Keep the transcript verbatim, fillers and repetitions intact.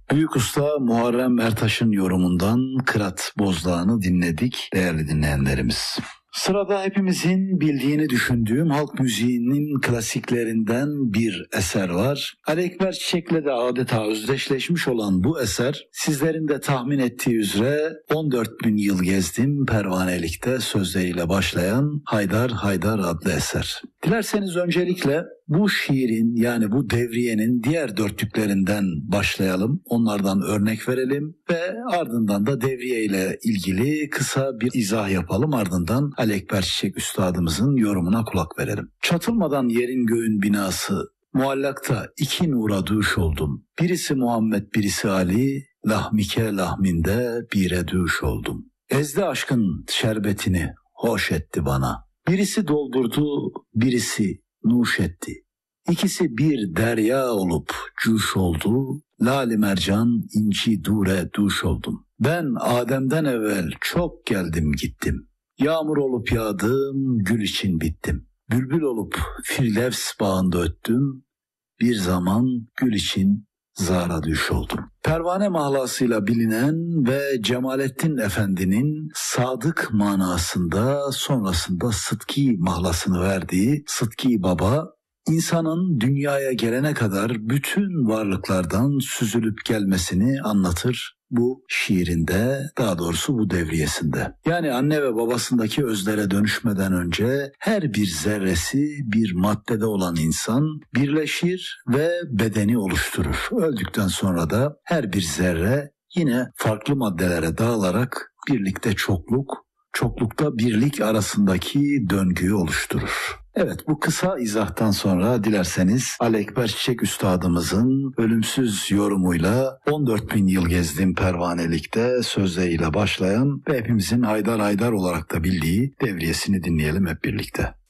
Büyük Usta Muharrem Ertaş'ın yorumundan Kırat Bozdağ'ını dinledik değerli dinleyenlerimiz. Sırada hepimizin bildiğini düşündüğüm halk müziğinin klasiklerinden bir eser var. Ali Ekber Çiçek'le de adeta özdeşleşmiş olan bu eser, sizlerin de tahmin ettiği üzere on dört bin yıl gezdim pervanelikte sözleriyle başlayan Haydar Haydar adlı eser. Dilerseniz öncelikle bu şiirin yani bu devriyenin diğer dörtlüklerinden başlayalım. Onlardan örnek verelim ve ardından da devriye ile ilgili kısa bir izah yapalım. Ardından Ali Ekber Çiçek Üstadımızın yorumuna kulak verelim. Çatılmadan yerin göğün binası, muallakta iki nura düş oldum. Birisi Muhammed, birisi Ali, lahmike lahminde bire düş oldum. Ezdi aşkın şerbetini, hoş etti bana. Birisi doldurdu, birisi nuş etti. İkisi bir derya olup cuş oldu, lali mercan inci dure duş oldum. Ben Adem'den evvel çok geldim gittim. Yağmur olup yağdım, gül için bittim. Bülbül olup firdevs bağında öttüm, bir zaman gül için zara düş oldum. Pervane mahlasıyla bilinen ve Cemalettin Efendi'nin sadık manasında sonrasında Sıdki mahlasını verdiği Sıdki Baba, insanın dünyaya gelene kadar bütün varlıklardan süzülüp gelmesini anlatır bu şiirinde, daha doğrusu bu devriyesinde. Yani anne ve babasındaki özlere dönüşmeden önce her bir zerresi bir maddede olan insan birleşir ve bedeni oluşturur. Öldükten sonra da her bir zerre yine farklı maddelere dağılarak birlikte çokluk, çoklukta birlik arasındaki döngüyü oluşturur. Evet, bu kısa izahtan sonra dilerseniz Ali Ekber Çiçek Üstadımızın ölümsüz yorumuyla on dört bin yıl gezdim pervanelikte sözleriyle başlayan ve hepimizin Haydar Haydar olarak da bildiği devriyesini dinleyelim hep birlikte.